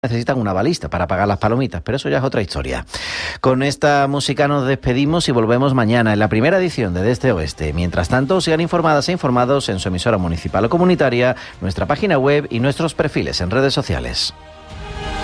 necesitan una balista para pagar las palomitas, pero eso ya es otra historia. Con esta música nos despedimos y volvemos mañana en la primera edición de Este Oeste. Mientras tanto, sigan informadas e informados en su emisora municipal o comunitaria, nuestra página web y nuestros perfiles en redes sociales.